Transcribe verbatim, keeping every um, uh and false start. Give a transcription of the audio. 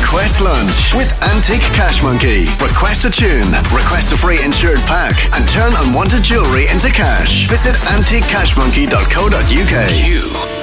Request lunch with Antique Cash Monkey. Request a tune, request a free insured pack, and turn unwanted jewellery into cash. Visit antique cash monkey dot co dot uk. Q.